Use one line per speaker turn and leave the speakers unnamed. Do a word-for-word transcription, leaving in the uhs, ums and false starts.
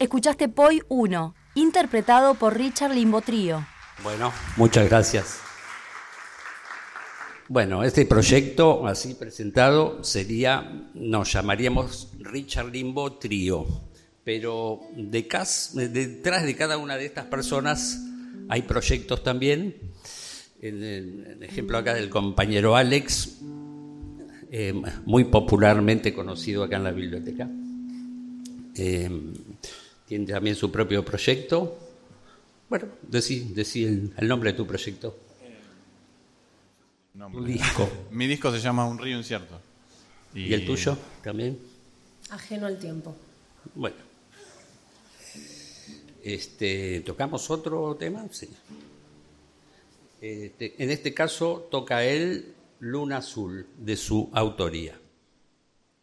escuchaste Poi uno, interpretado por Richard Limbo Trío.
Bueno, muchas gracias. Bueno, este proyecto así presentado sería, nos llamaríamos Richard Limbo Trío, pero de cas, detrás de cada una de estas personas hay proyectos también. El, el, el ejemplo acá del compañero Alex, eh, muy popularmente conocido acá en la biblioteca. Eh, tiene también su propio proyecto. Bueno, decí, decí el, el nombre de tu proyecto.
Nombre.
Tu disco.
Mi disco se llama Un río incierto.
¿Y, ¿Y el tuyo también?
Ajeno al tiempo.
Bueno. Este, ¿tocamos otro tema? Sí. Este, en este caso toca él Luna Azul, de su autoría.